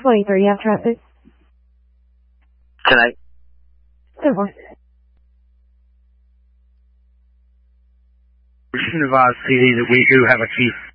23, you have traffic? Tonight? 10-4. We should advise CD that we do have a chief